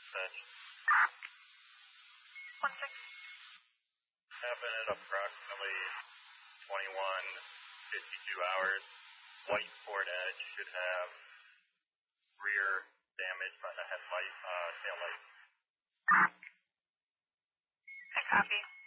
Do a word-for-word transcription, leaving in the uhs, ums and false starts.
Fetch. One six. Happened at approximately twenty-one fifty-two hours. White Ford Edge should have rear damage by the headlight, uh, tail light. I copy.